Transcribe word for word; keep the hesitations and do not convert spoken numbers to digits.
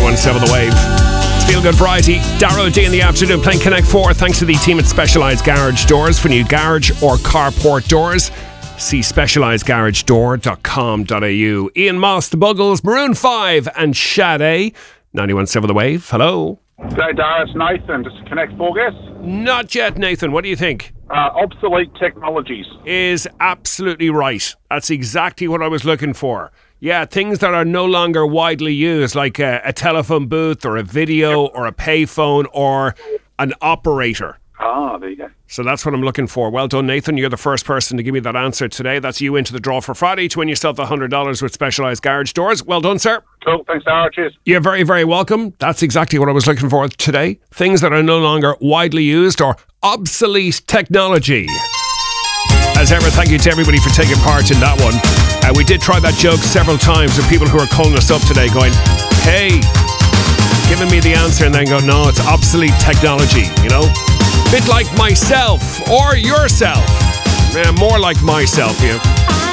ninety-one point seven The Wave. It's Feel Good Variety. Darrow D in the afternoon playing Connect four thanks to the team at Specialised Garage Doors. For new garage or carport doors, see specialised garage door dot com dot a u. Ian Moss, The Buggles, Maroon five and Sade. ninety-one point seven The Wave. Hello. G'day, Dara. It's Nathan. Just a Connect four guess. Not yet, Nathan. What do you think? Uh, obsolete technologies. Is absolutely right. That's exactly what I was looking for. Yeah, things that are no longer widely used, like a, a telephone booth or a video or a payphone or an operator. Ah, there you go. So that's what I'm looking for. Well done, Nathan. You're the first person to give me that answer today. That's you into the draw for Friday to win yourself one hundred dollars with Specialised Garage Doors. Well done, sir. Cool. Thanks, Dara. Cheers. You're very, very welcome. That's exactly what I was looking for today. Things that are no longer widely used or obsolete technology. As ever, thank you to everybody for taking part in that one. Uh, we did try that joke several times with people who are calling us up today going, hey, giving me the answer and then go, no, it's obsolete technology, you know? Bit like myself or yourself. Yeah, more like myself, you know.